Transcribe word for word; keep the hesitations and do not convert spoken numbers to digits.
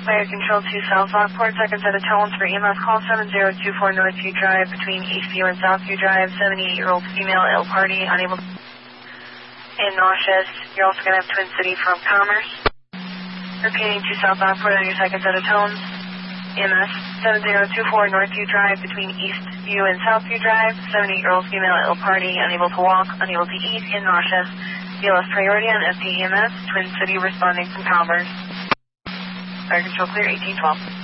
Fire Control two South Lockport, second set of tones for E M S call seven zero two four Northview Drive between Eastview and Southview Drive, seventy-eight-year-old female, ill party, unable and nauseous. You're also going to have Twin City from Commerce. Repeating two South Lockport on your second set of tones. E M S seven zero two four Northview Drive between Eastview and Southview Drive, seventy-eight-year-old female, ill party, unable to walk, unable to eat, and nauseous. B L S priority on F D E M S, Twin City responding from Commerce. Fire Control clear, eighteen twelve.